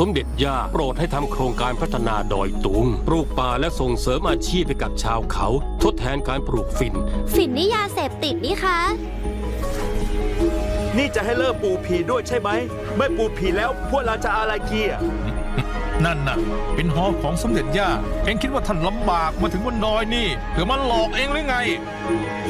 สมเด็จย่าโปรดให้ทำโครงการพัฒนาดอยตุงปลูกป่าและส่งเสริมอาชีพให้กับชาวเขาทดแทนการปลูกฝิ่นนี่ยาเสพติดนี่คะนี่จะให้เลิกปลูกผีด้วยใช่ไหมไม่ปลูกผีแล้วพวกเราจะอะไรเกียร์นั่นน่ะเป็นหอของสมเด็จย่าเอ็งคิดว่าท่านลำบากมาถึงบนดอยนี่เพื่อมาหลอกเองหรือไง